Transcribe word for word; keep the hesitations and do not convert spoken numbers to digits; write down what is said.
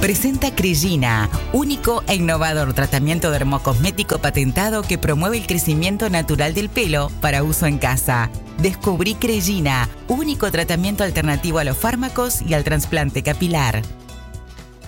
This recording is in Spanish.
Presenta Creyina, único e innovador tratamiento dermocosmético patentado que promueve el crecimiento natural del pelo para uso en casa. Descubrí Creyina, único tratamiento alternativo a los fármacos y al trasplante capilar.